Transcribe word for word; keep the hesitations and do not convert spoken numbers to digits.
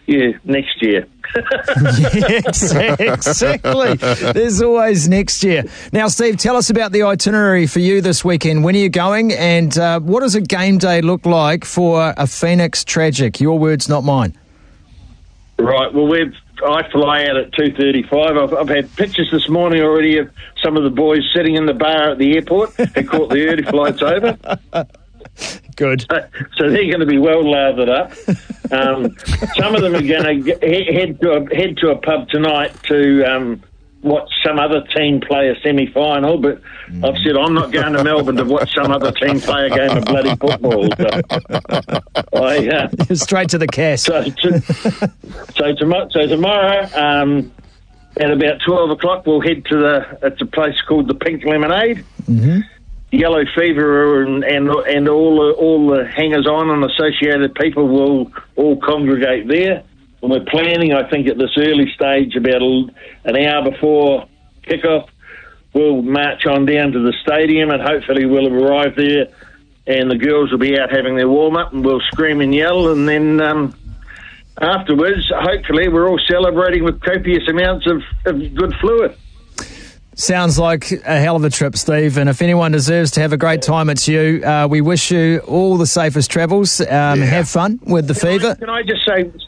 Yeah, next year. Yes, exactly. There's always next year. Now, Steve, tell us about the itinerary for you this weekend. When are you going, and uh, what does a game day look like for a Phoenix Tragic? Your words, not mine. Right, well, we've, I fly out at two thirty-five. I've, I've had pictures this morning already of some of the boys sitting in the bar at the airport who caught the early flights over. Good. So, so they're going to be well lathered up. Um, some of them are going to head to a, head to a pub tonight to um, watch some other team play a semi-final, but mm. I've said I'm not going to Melbourne to watch some other team play a game of bloody football. So, I, uh, Straight to the cast. So, to, so, tomorrow, so tomorrow um, at about twelve o'clock we'll head to the it's a place called the Pink Lemonade. Mm-hmm. Yellow Fever and and and all the all the hangers-on and associated people will all congregate there. And we're planning, I think, at this early stage, about an hour before kickoff, we'll march on down to the stadium, and hopefully we'll have arrived there, and the girls will be out having their warm-up, and we'll scream and yell, and then um, afterwards, hopefully, we're all celebrating with copious amounts of, of good fluid. Sounds like a hell of a trip, Steve, and if anyone deserves to have a great time, it's you. Uh, we wish you all the safest travels. Um, yeah. Have fun with the can fever. I, can I just say,